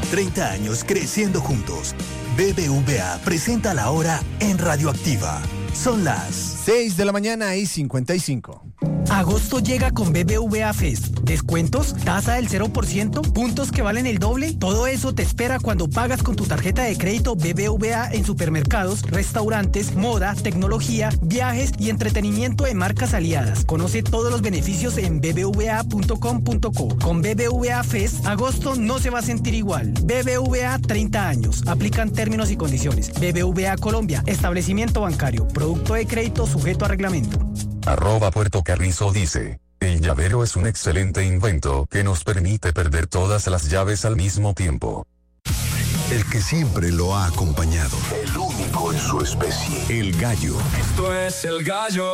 30 años creciendo juntos. BBVA presenta la hora en Radioactiva. Son las 6:55 a.m. Agosto llega con BBVA Fest. Descuentos, tasa del 0%, puntos que valen el doble. Todo eso te espera cuando pagas con tu tarjeta de crédito BBVA en supermercados, restaurantes, moda, tecnología, viajes y entretenimiento de marcas aliadas. Conoce todos los beneficios en bbva.com.co. Con BBVA Fest, agosto no se va a sentir igual. BBVA 30 años. Aplican términos y condiciones. BBVA Colombia. Establecimiento bancario. Producto de crédito sujeto a reglamento. @Puerto Carrizo dice: el llavero es un excelente invento que nos permite perder todas las llaves al mismo tiempo. el que siempre lo ha acompañado. El único en su especie. El gallo. Esto es El Gallo.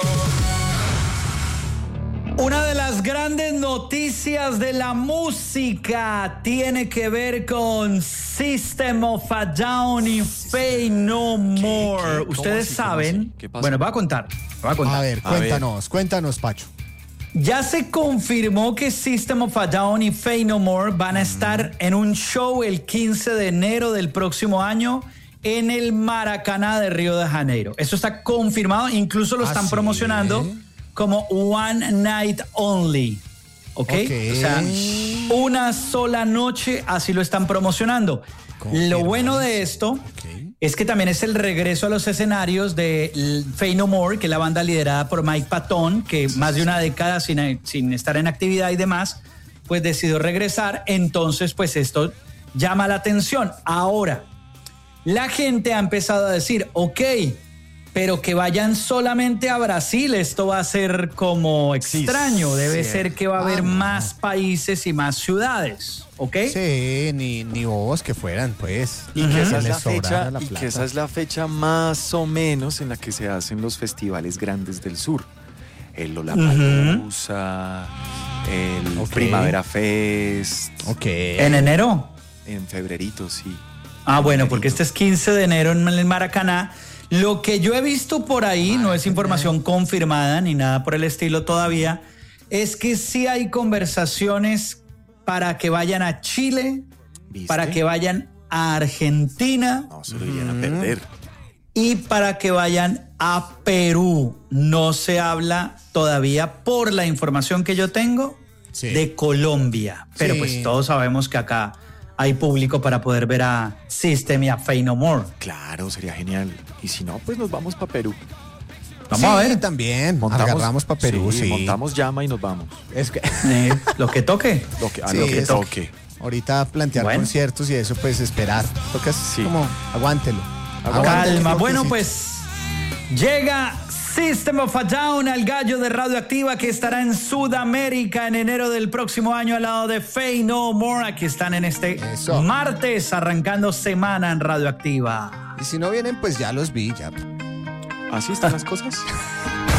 Una de las grandes noticias de la música tiene que ver con System of a Down y Faith No More. Ustedes saben. ¿Qué pasa? Bueno, voy a contar. A ver, cuéntanos, Pacho. Ya se confirmó que System of a Down y Faith No More van a estar en un show el 15 de enero del próximo año en el Maracaná de Río de Janeiro. Eso está confirmado, incluso lo están promocionando como One Night Only. ¿Ok? O sea, una sola noche, así lo están promocionando. Lo bueno de esto es que también es el regreso a los escenarios de Faith No More, que es la banda liderada por Mike Patton, que más de una década sin estar en actividad y demás, pues decidió regresar. Entonces, pues esto llama la atención. Ahora, la gente ha empezado a decir, ok, pero que vayan solamente a Brasil, esto va a ser como extraño. Debe ser que va a haber más países y más ciudades, ¿ok? Sí, ni bobos que fueran, pues. Y que esa es la fecha más o menos en la que se hacen los festivales grandes del sur. El Lollapalooza, el Primavera Fest. ¿En enero? En febrerito, sí. Ah, bueno, porque este es 15 de enero en el Maracaná. Lo que yo he visto por ahí, no es información confirmada ni nada por el estilo todavía, es que sí hay conversaciones para que vayan a Chile, para que vayan a Argentina. No, se lo irían a perder. Y para que vayan a Perú. No se habla todavía, por la información que yo tengo, de Colombia. Pero pues todos sabemos que acá hay público para poder ver a System y a Faith No More. Claro, sería genial. Y si no, pues nos vamos para Perú. Vamos a ver. También. Agarramos para Perú, montamos llama y nos vamos. Es que lo que toque. Lo que toque. Ahorita plantear conciertos y eso, pues esperar. Toca como aguántelo. Calma. Bueno, pues llega System of a Down al gallo de Radioactiva, que estará en Sudamérica en enero del próximo año al lado de Faith No More. Aquí están en este martes, arrancando semana en Radioactiva. Y si no vienen, pues ya los vi, ya. ¿Así están las cosas?